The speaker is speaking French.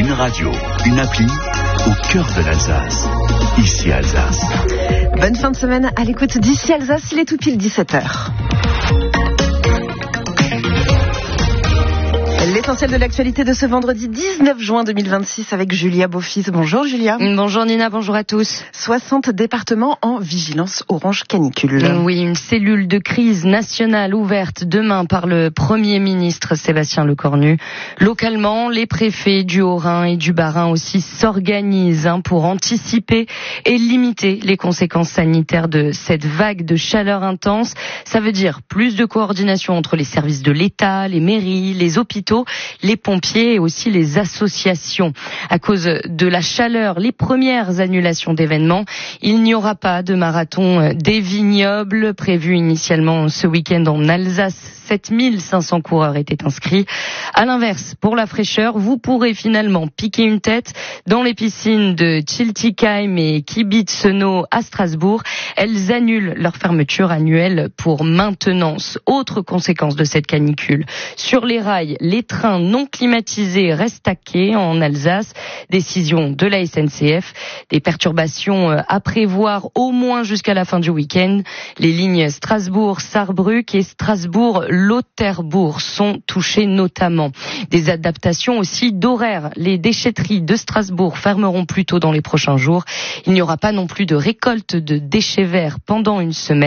Une radio, une appli, au cœur de l'Alsace. Ici Alsace. Bonne fin de semaine à l'écoute d'Ici Alsace, il est tout pile 17h. L'essentiel de l'actualité de ce vendredi 19 juin 2026 avec Julia Beaufils. Bonjour Julia. Bonjour Nina, bonjour à tous. 60 départements en vigilance orange canicule. Oui, une cellule de crise nationale ouverte demain par le Premier ministre Sébastien Lecornu. Localement, les préfets du Haut-Rhin et du Bas-Rhin aussi s'organisent pour anticiper et limiter les conséquences sanitaires de cette vague de chaleur intense. Ça veut dire plus de coordination entre les services de l'État, les mairies, les hôpitaux, les pompiers et aussi les associations. À cause de la chaleur, les premières annulations d'événements, il n'y aura pas de marathon des vignobles prévu initialement ce week-end en Alsace. 7500 coureurs étaient inscrits. À l'inverse, pour la fraîcheur, vous pourrez finalement piquer une tête dans les piscines de Chiltigheim et Kibitzeno à Strasbourg. Elles annulent leur fermeture annuelle pour maintenance. Autre conséquence de cette canicule. Sur les rails, les trains non climatisés restent à quai en Alsace. Décision de la SNCF. Des perturbations à prévoir au moins jusqu'à la fin du week-end. Les lignes Strasbourg-Sarrebruck et Strasbourg-Lauterbourg sont touchées notamment. Des adaptations aussi d'horaires. Les déchetteries de Strasbourg fermeront plus tôt dans les prochains jours. Il n'y aura pas non plus de récolte de déchets verts pendant une semaine.